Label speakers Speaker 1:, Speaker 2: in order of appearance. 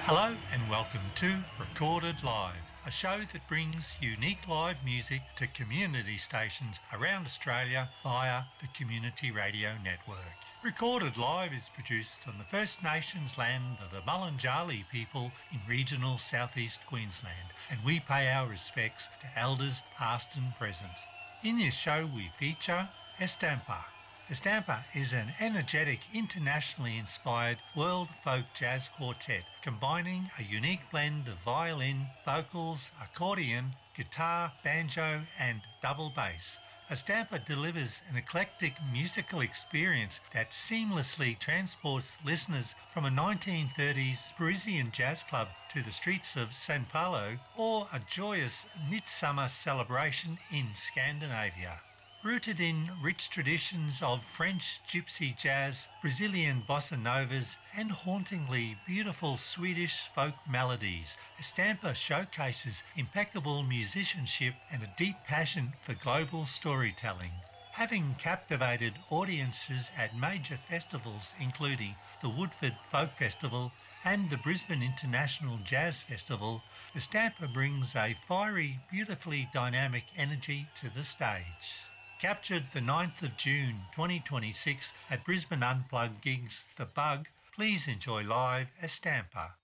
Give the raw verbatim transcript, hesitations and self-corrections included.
Speaker 1: Hello and welcome to Recorded Live, a show that brings unique live music to community stations around Australia via the Community Radio Network. Recorded Live is produced on the First Nations land of the Mulunjali people in regional southeast Queensland, and we pay our respects to elders past and present. In this show we feature Estampa. Estampa is an energetic, internationally inspired world folk jazz quartet combining a unique blend of violin, vocals, accordion, guitar, banjo and double bass. Estampa delivers an eclectic musical experience that seamlessly transports listeners from a nineteen thirties Parisian jazz club to the streets of Sao Paulo or a joyous midsummer celebration in Scandinavia. Rooted in rich traditions of French gypsy jazz, Brazilian bossa novas and hauntingly beautiful Swedish folk melodies, Estampa showcases impeccable musicianship and a deep passion for global storytelling. Having captivated audiences at major festivals including the Woodford Folk Festival and the Brisbane International Jazz Festival, Estampa brings a fiery, beautifully dynamic energy to the stage. Captured the ninth of June twenty twenty-six at Brisbane Unplugged Gigs The Bug, please enjoy live Estampa.